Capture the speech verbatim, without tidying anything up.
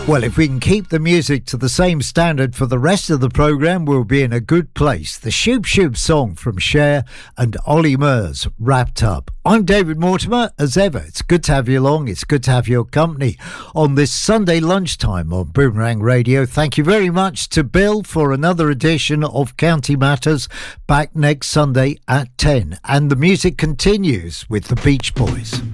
Well, if we can keep the music to the same standard for the rest of the programme, we'll be in a good place. The Shoop Shoop song from Cher and Ollie Murs, Wrapped Up. I'm David Mortimer. As ever, it's good to have you along. It's good to have your company on this Sunday lunchtime on Boomerang Radio. Thank you very much to Bill for another edition of County Matters, back next Sunday at ten. And the music continues with the Beach Boys.